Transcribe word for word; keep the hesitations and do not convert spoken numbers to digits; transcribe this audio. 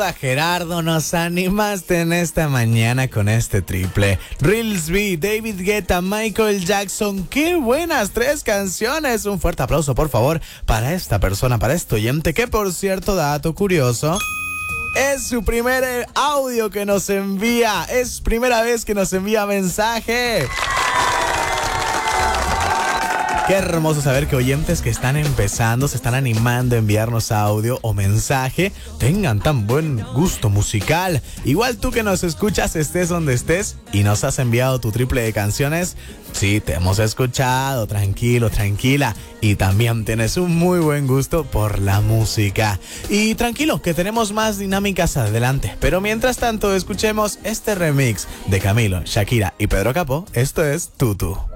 duda, Gerardo, nos animaste en esta mañana con este triple. Reels B, David Guetta, Michael Jackson. ¡Qué buenas tres canciones! Un fuerte aplauso, por favor, para esta persona, para este oyente, que por cierto, dato curioso, es su primer audio que nos envía. Es primera vez que nos envía mensaje. Qué hermoso saber que oyentes que están empezando, se están animando a enviarnos audio o mensaje, tengan tan buen gusto musical. Igual tú que nos escuchas, estés donde estés y nos has enviado tu triple de canciones, sí, te hemos escuchado, tranquilo, tranquila. Y también tienes un muy buen gusto por la música. Y tranquilo, que tenemos más dinámicas adelante. Pero mientras tanto, escuchemos este remix de Camilo, Shakira y Pedro Capó. Esto es Tutu.